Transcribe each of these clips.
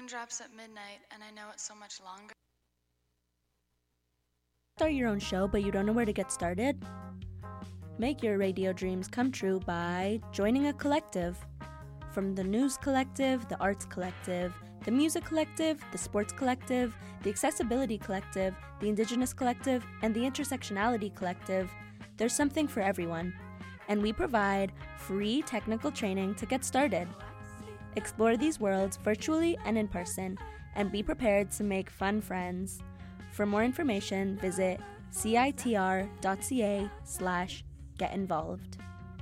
moon drops at midnight, and I know it's so much longer. Start your own show, but you don't know where to get started? Make your radio dreams come true by joining a collective. From the News Collective, the Arts Collective, the Music Collective, the Sports Collective, the Accessibility Collective, the Indigenous Collective, and the Intersectionality Collective, there's something for everyone. And we provide free technical training to get started. Explore these worlds virtually and in person, and be prepared to make fun friends. For more information, visit citr.ca/getinvolved.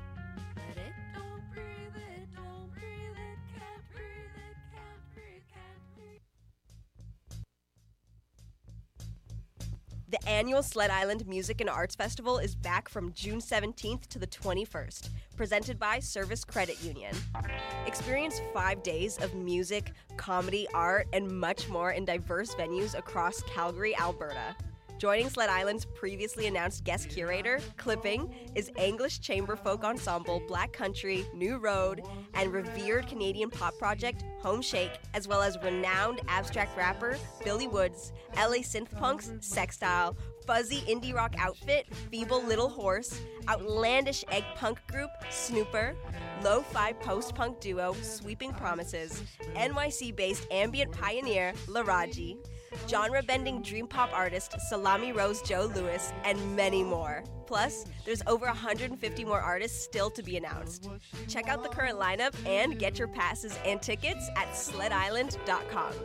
The annual Sled Island Music and Arts Festival is back from June 17th to the 21st, presented by Service Credit Union. Experience 5 days of music, comedy, art, and much more in diverse venues across Calgary, Alberta. Joining Sled Island's previously announced guest curator, Clipping, is English chamber folk ensemble Black Country, New Road, and revered Canadian pop project Home Shake, as well as renowned abstract rapper Billy Woods, LA synth punks Sextile, fuzzy indie rock outfit Feeble Little Horse, outlandish egg punk group Snooper, lo-fi post-punk duo Sweeping Promises, NYC-based ambient pioneer Laraji, genre-bending dream pop artist Salami Rose Joe Lewis, and many more. Plus, there's over 150 more artists still to be announced. Check out the current lineup and get your passes and tickets at sledisland.com.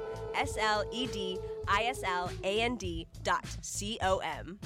SLEDISLAND.com.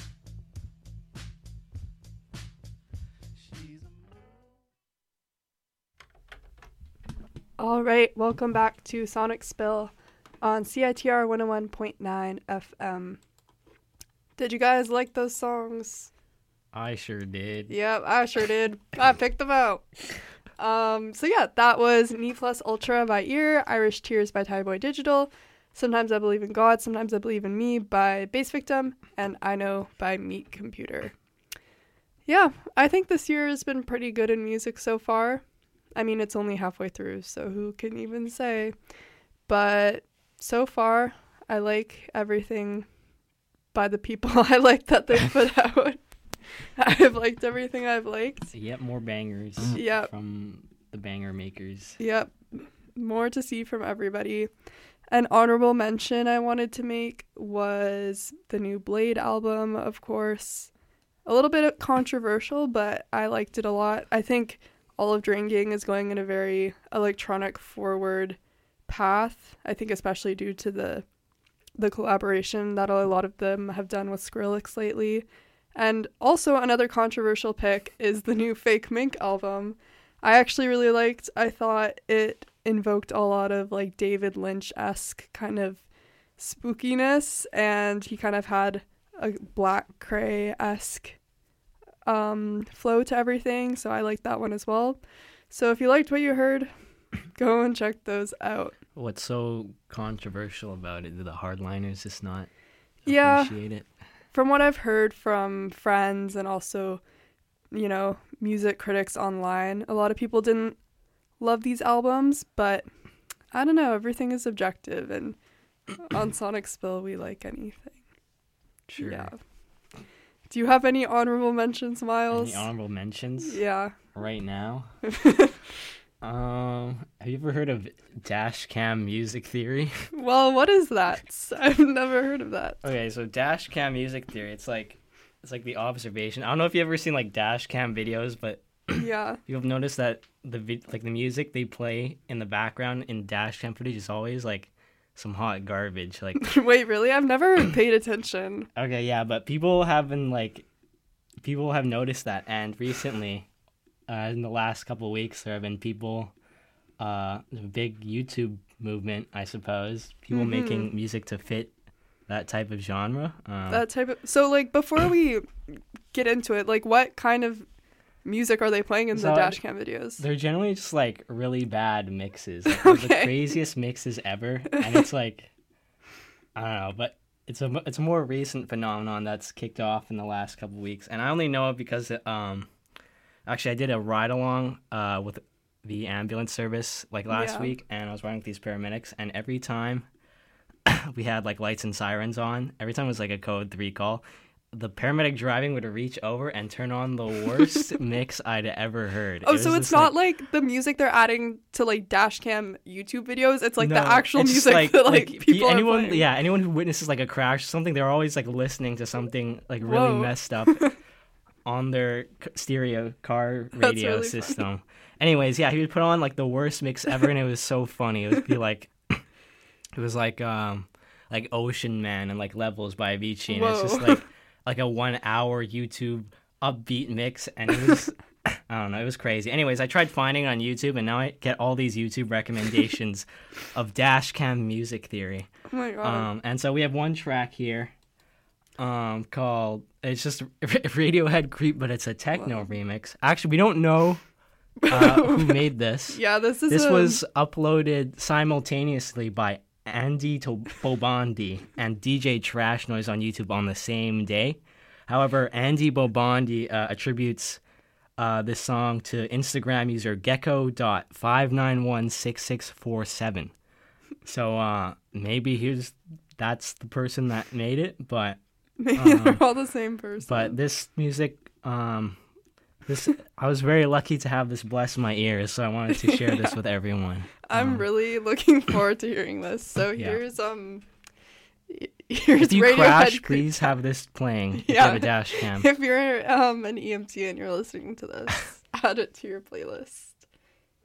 All right, welcome back to Sonic Spill on CITR 101.9 FM. Did you guys like those songs? I sure did. Yep, I sure did. I picked them out. So yeah, that was Me Plus Ultra by Ear, Irish Tears by Tie Boy Digital, Sometimes I Believe in God, Sometimes I Believe in Me by Bass Victim, and I Know by Meat Computer. Yeah, I think this year has been pretty good in music so far. I mean, it's only halfway through, so who can even say? But so far, I like everything by the people I like that they put out. I've liked everything I've liked. Yep, more bangers from the banger makers. Yep, more to see from everybody. An honorable mention I wanted to make was the new Blade album, of course. A little bit controversial, but I liked it a lot. I think all of Drinking is going in a very electronic forward path. I think especially due to the collaboration that a lot of them have done with Skrillex lately. And also another controversial pick is the new Fake Mink album. I actually really liked. I thought it invoked a lot of like David Lynch-esque kind of spookiness, and he kind of had a Black Cray-esque flow to everything, so I liked that one as well. So if you liked what you heard, go and check those out. What's so controversial about it? Do the hardliners just not Yeah, appreciate it? from what I've heard from friends and also, you know, music critics online, a lot of people didn't love these albums, but I don't know, everything is objective, and on Sonic Spill we like anything. Sure. Yeah. Do you have any honorable mentions, Miles? Any honorable mentions? Yeah. Right now? Have you ever heard of Dashcam Music Theory? Well, what is that? I've never heard of that. Okay, so Dashcam Music Theory, it's like the observation. I don't know if you've ever seen like Dashcam videos, but Yeah. you've noticed that the music they play in the background in Dashcam footage is always like some hot garbage. Like, Wait, really? I've never paid attention. okay, yeah, but people have noticed that, and recently, in the last couple of weeks, there have been a big YouTube movement, I suppose, people making music to fit that type of genre. So, like, before we get into it, like, what kind of music are they playing in the Dashcam videos? They're generally just like really bad mixes, like they're the craziest mixes ever, and it's like, I don't know, but it's a more recent phenomenon that's kicked off in the last couple of weeks, and I only know it because actually I did a ride along with the ambulance service like last Yeah. week, and I was riding with these paramedics, and every time we had like lights and sirens on, every time it was like a code 3 call, the paramedic driving would reach over and turn on the worst mix I'd ever heard. Oh, It so was it's just, not like the music they're adding to like dash cam YouTube videos. It's like No, the actual it's just, music that like people are anyone, playing. yeah, anyone who witnesses like a crash or something, they're always like listening to something like really Whoa. messed up on their stereo car That's radio really system. Anyways, yeah, he would put on like the worst mix ever, and it was so funny. It would be like, it was like Ocean Man and like Levels by Avicii, and it's just Whoa. like a 1 hour YouTube upbeat mix, and it was. I don't know, it was crazy. Anyways, I tried finding it on YouTube, and now I get all these YouTube recommendations of dashcam music theory. Oh my god. And so we have one track here called, it's just Radiohead Creep, but it's a techno remix. Actually, we don't know who made this. Yeah, this is This was uploaded simultaneously by Andy Bobandi and DJ Trash Noise on YouTube on the same day. However, Andy Bobandi attributes this song to Instagram user gecko.5916647. So maybe that's the person that made it, but maybe they're all the same person. but this music, I was very lucky to have this bless my ears, so I wanted to share this with everyone. I'm really looking forward to hearing this. So Yeah. here's If you Radiohead crash, Creep. please have this playing. If you Yeah. have a dash cam. If you're an EMT and you're listening to this, add it to your playlist.